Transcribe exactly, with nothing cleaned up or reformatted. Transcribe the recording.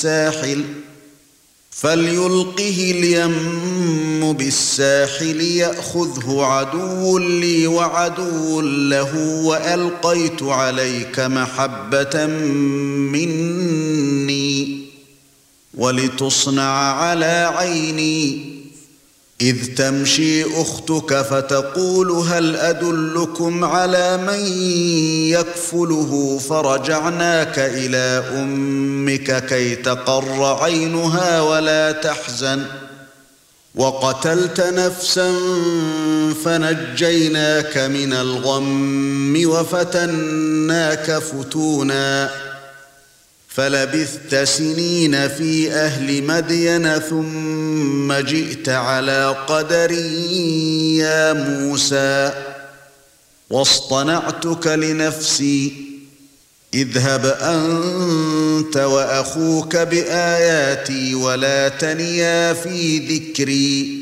الساحل فليلقه اليم بالساحل يأخذه عدو لي وعدو له وألقيت عليك محبة مني ولتصنع على عيني إذ تمشي أختك فتقول هل أدلكم على من يكفله فرجعناك إلى أمك كي تقر عينها ولا تحزن وقتلت نفسا فنجيناك من الغم وفتناك فتونا فلبثت سنين في أهل مدين ثم جئت على قدر يا موسى واصطنعتك لنفسي اذهب أنت وأخوك بآياتي ولا تنيا في ذكري